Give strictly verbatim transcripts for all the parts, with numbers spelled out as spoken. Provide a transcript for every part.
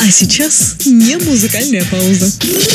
А сейчас не музыкальная пауза.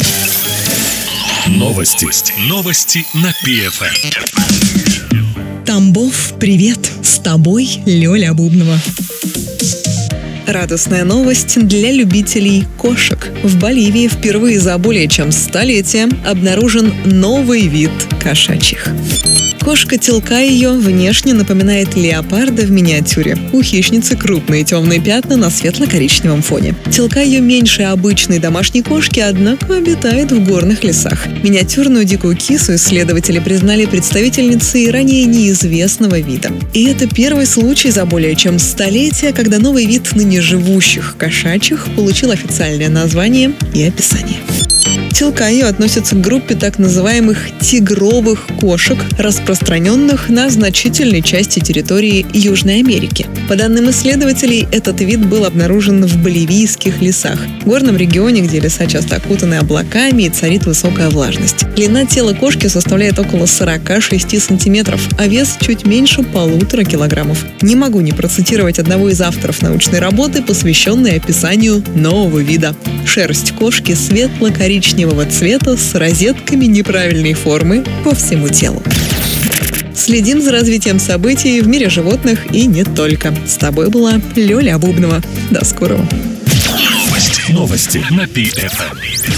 Новости. Новости на пи эф эм. Тамбов, привет! С тобой Лёля Бубнова. Радостная новость для любителей кошек. В Боливии впервые за более чем столетие обнаружен новый вид кошачьих. Кошка Тилкайо внешне напоминает леопарда в миниатюре. У хищницы крупные темные пятна на светло-коричневом фоне. Тилкайо меньше обычной домашней кошки, однако обитает в горных лесах. Миниатюрную дикую кису исследователи признали представительницей ранее неизвестного вида. И это первый случай за более чем столетие, когда новый вид ныне живущих кошачьих получил официальное название и описание. Тилкайо относится к группе так называемых тигровых кошек, распространенных на значительной части территории Южной Америки. По данным исследователей, этот вид был обнаружен в боливийских лесах, горном регионе, где леса часто окутаны облаками и царит высокая влажность. Длина тела кошки составляет около сорок шесть сантиметров, а вес чуть меньше полутора килограммов. Не могу не процитировать одного из авторов научной работы, посвященной описанию нового вида. Шерсть кошки светло-коричневого цвета с розетками неправильной формы по всему телу. Следим за развитием событий в мире животных и не только. С тобой была Лёля Бубнова. До скорого. Новости на пи эф эм.